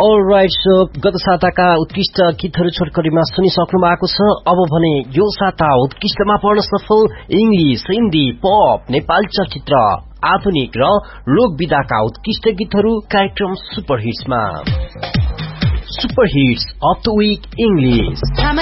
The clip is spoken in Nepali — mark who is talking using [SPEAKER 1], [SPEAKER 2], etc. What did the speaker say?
[SPEAKER 1] अलराइट सो गत साताका उत्कृष्ट गीतहरू छोटकरीमा सुनिसक्नु भएको छ। अब भने यो साता उत्कृष्टमा पढ्न सफल इंग्लिश, हिन्दी, पप, नेपाली चलचित्र, आधुनिक र लोक विधाका उत्कृष्ट गीतहरू कार्यक्रम super हिट्समा। Super hits of the week English.